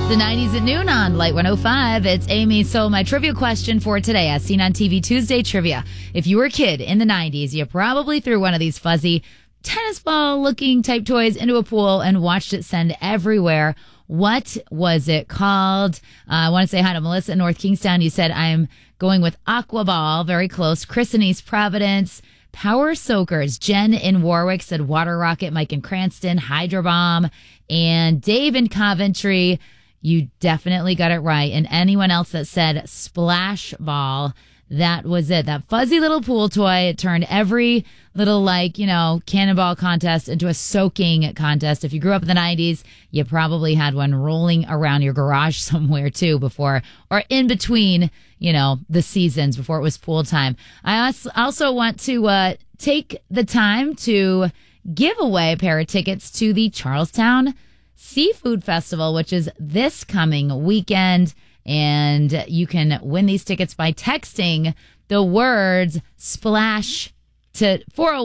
The 90s at noon on Light 105. It's Amy. So my trivia question for today, as seen on TV Tuesday Trivia. If you were a kid in the 90s, you probably threw one of these fuzzy tennis ball looking type toys into a pool and watched it send everywhere. What was it called? I want to say hi to Melissa in North Kingstown. You said I'm going with Aqua Ball. Very close. Chris in East Providence. Power Soakers. Jen in Warwick said Water Rocket. Mike in Cranston. Hydro Bomb. And Dave in Coventry. You definitely got it right. And anyone else that said Splash Ball, that was it. That fuzzy little pool toy. It turned every little, cannonball contest into a soaking contest. If you grew up in the 90s, you probably had one rolling around your garage somewhere too before, or in between, the seasons before it was pool time. I also want to take the time to give away a pair of tickets to the Charlestown Seafood Festival, which is this coming weekend. And you can win these tickets by texting the words SPLASH to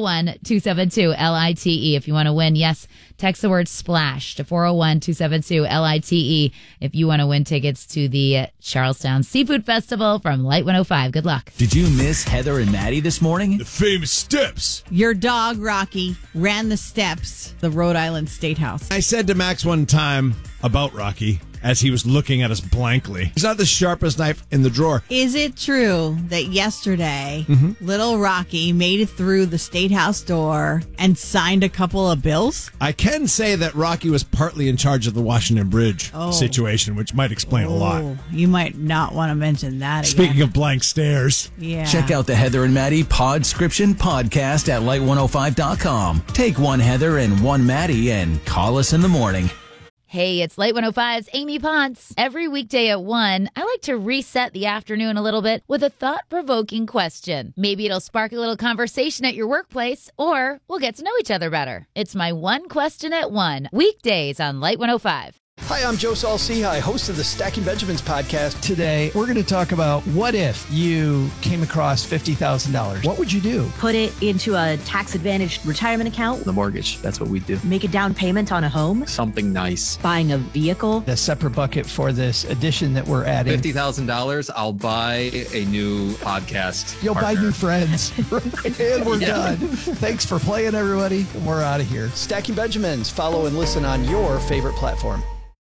401-272-LITE. If you want to win, yes, text the word SPLASH to 401-272-LITE if you want to win tickets to the Charlestown Seafood Festival from Light 105. Good luck. Did you miss Heather and Maddie this morning? The famous steps. Your dog, Rocky, ran the steps, the Rhode Island State House. I said to Max one time about Rocky as he was looking at us blankly, he's not the sharpest knife in the drawer. Is it true that yesterday, little Rocky made it through the State House door and signed a couple of bills? I can say that Rocky was partly in charge of the Washington Bridge situation, which might explain a lot. You might not want to mention that again. Speaking of blank stares. Yeah. Check out the Heather and Maddie Podscription podcast at light105.com. Take one Heather and one Maddie and call us in the morning. Hey, it's Light 105's Amy Ponce. Every weekday at 1, I like to reset the afternoon a little bit with a thought-provoking question. Maybe it'll spark a little conversation at your workplace, or we'll get to know each other better. It's my One Question at 1, weekdays on Light 105. Hi, I'm Joe Saul-Sehy, host of the Stacking Benjamins podcast. Today, we're going to talk about what if you came across $50,000? What would you do? Put it into a tax-advantaged retirement account. The mortgage, that's what we do. Make a down payment on a home. Something nice. Buying a vehicle. A separate bucket for this addition that we're adding. $50,000, I'll buy a new podcast You'll partner. buy new friends. And we're done. Thanks for playing, everybody. We're out of here. Stacking Benjamins. Follow and listen on your favorite platform.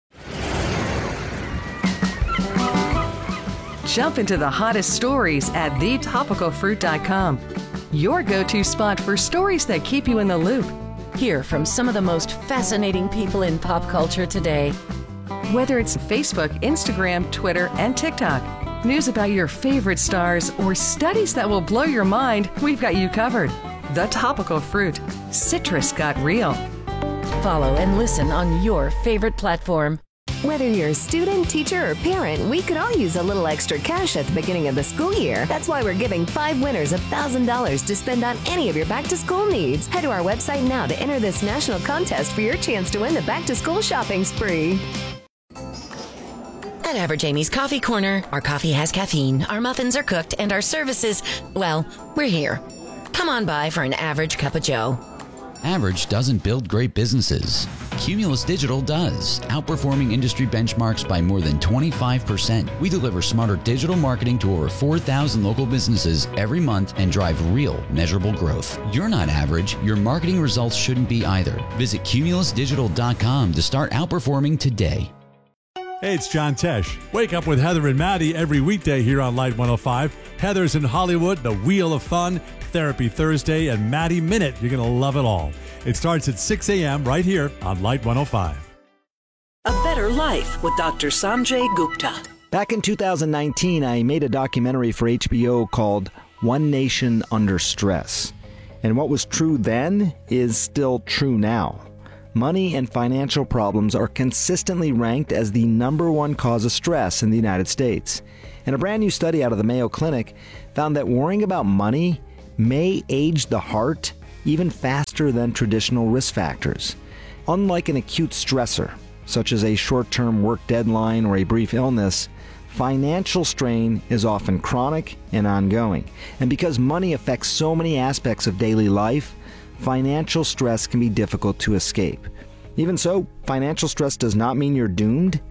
Jump into the hottest stories at thetopicalfruit.com. Your go-to spot for stories that keep you in the loop. Hear from some of the most fascinating people in pop culture today. Whether it's Facebook, Instagram, Twitter, and TikTok, news about your favorite stars, or studies that will blow your mind, we've got you covered. The Topical Fruit. Citrus got real. Follow and listen on your favorite platform. Whether you're a student, teacher, or parent, we could all use a little extra cash at the beginning of the school year. That's why we're giving 5 winners $1,000 to spend on any of your back-to-school needs. Head to our website now to enter this national contest for your chance to win the back-to-school shopping spree. At Average Amy's Coffee Corner, our coffee has caffeine, our muffins are cooked, and our services, well, we're here. Come on by for an average cup of joe. Average doesn't build great businesses. Cumulus Digital does, outperforming industry benchmarks by more than 25%. We deliver smarter digital marketing to over 4,000 local businesses every month and drive real, measurable growth. You're not average. Your marketing results shouldn't be either. Visit cumulusdigital.com to start outperforming today. Hey, it's John Tesh. Wake up with Heather and Maddie every weekday here on Light 105. Heather's in Hollywood, The Wheel of Fun, Therapy Thursday, and Maddie Minute. You're going to love it all. It starts at 6 a.m. right here on Light 105. A Better Life with Dr. Sanjay Gupta. Back in 2019, I made a documentary for HBO called One Nation Under Stress. And what was true then is still true now. Money and financial problems are consistently ranked as the #1 cause of stress in the United States. And a brand new study out of the Mayo Clinic found that worrying about money may age the heart even faster than traditional risk factors. Unlike an acute stressor, such as a short-term work deadline or a brief illness, financial strain is often chronic and ongoing. And because money affects so many aspects of daily life, financial stress can be difficult to escape. Even so, financial stress does not mean you're doomed.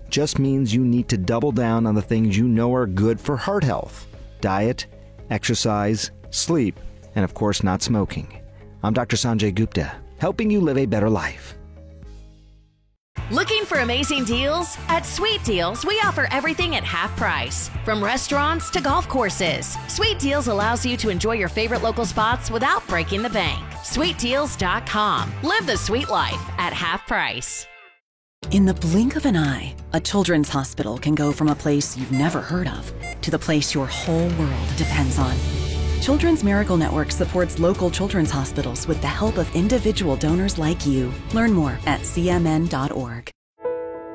just means you need to double down on the things you know are good for heart health: diet, exercise, sleep, and of course not smoking. I'm Dr. Sanjay Gupta, helping you live a better life. Looking for amazing deals? At Sweet Deals, we offer everything at half price. From restaurants to golf courses, Sweet Deals allows you to enjoy your favorite local spots without breaking the bank. SweetDeals.com. Live the sweet life at half price. In the blink of an eye, a children's hospital can go from a place you've never heard of to the place your whole world depends on. Children's Miracle Network supports local children's hospitals with the help of individual donors like you. Learn more at cmn.org.